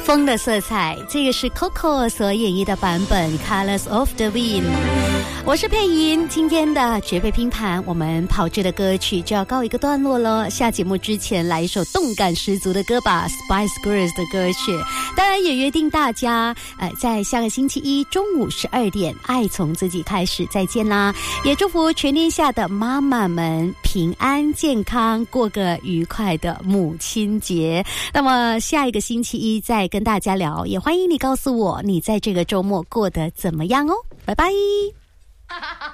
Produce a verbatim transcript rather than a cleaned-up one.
风的色彩，这个是 Coco 所演绎的版本 Colors of the Wind。 我是佩莹，今天的绝配拼盘我们跑制的歌曲就要告一个段落了。下节目之前来一首动感十足的歌吧， Spice Girls 的歌曲。当然也约定大家呃，在下个星期一中午十二点爱从自己开始再见啦。也祝福全天下的妈妈们平安健康，过个愉快的母亲节。那么下一个星期一再跟大家聊，也欢迎你告诉我你在这个周末过得怎么样哦。拜拜。